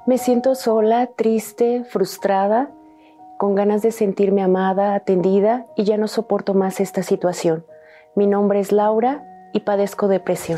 Me siento sola, triste, frustrada, con ganas de sentirme amada, atendida y ya no soporto más esta situación. Mi nombre es Laura y padezco depresión.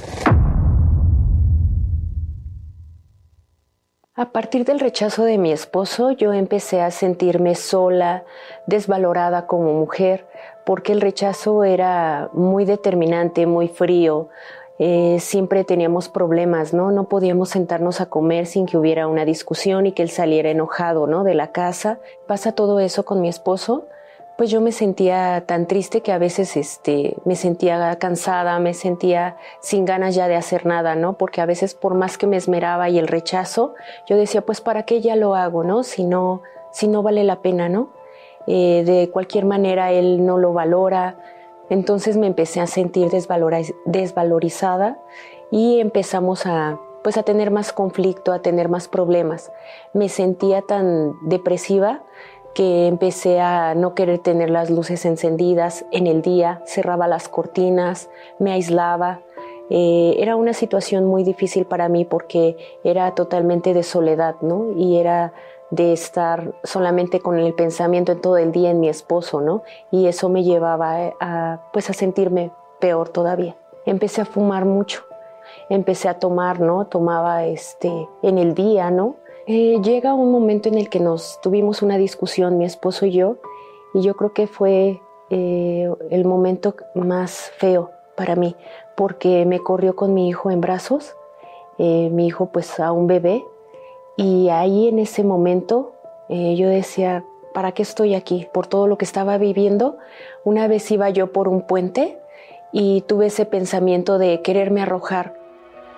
A partir del rechazo de mi esposo, yo empecé a sentirme sola, desvalorada como mujer, porque el rechazo era muy determinante, muy frío. Siempre teníamos problemas, ¿no? No podíamos sentarnos a comer sin que hubiera una discusión y que él saliera enojado, ¿no? De la casa. Pasa todo eso con mi esposo, pues yo me sentía tan triste que a veces me sentía cansada, me sentía sin ganas ya de hacer nada, ¿no? Porque a veces por más que me esmeraba y el rechazo, yo decía, pues ¿para qué ya lo hago, no? Si no vale la pena, ¿no? De cualquier manera él no lo valora. Entonces me empecé a sentir desvalorizada y empezamos a tener más conflicto, a tener más problemas. Me sentía tan depresiva que empecé a no querer tener las luces encendidas en el día, cerraba las cortinas, me aislaba. Era una situación muy difícil para mí porque era totalmente de soledad, ¿no? Y era de estar solamente con el pensamiento en todo el día en mi esposo, ¿no? Y eso me llevaba a sentirme peor todavía. Empecé a fumar mucho, empecé a tomar, ¿no? Tomaba en el día, ¿no? Llega un momento en el que tuvimos una discusión, mi esposo y yo creo que fue el momento más feo para mí, porque me corrió con mi hijo en brazos, mi hijo pues a un bebé, y ahí en ese momento yo decía, ¿para qué estoy aquí? Por todo lo que estaba viviendo. Una vez iba yo por un puente y tuve ese pensamiento de quererme arrojar